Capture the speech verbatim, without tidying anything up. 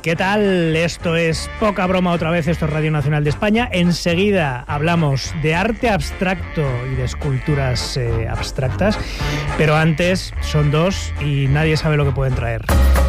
¿Qué tal? Esto es Poca Broma otra vez, esto es Radio Nacional de España. Enseguida hablamos de arte abstracto y de esculturas eh, abstractas, pero antes son dos y nadie sabe lo que pueden traer.